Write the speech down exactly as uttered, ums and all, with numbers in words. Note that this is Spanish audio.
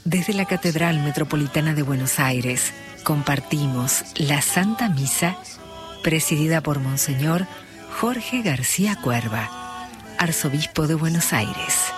Desde la Catedral Metropolitana de Buenos Aires, compartimos la Santa Misa, presidida por Monseñor Jorge García Cuerva, Arzobispo de Buenos Aires.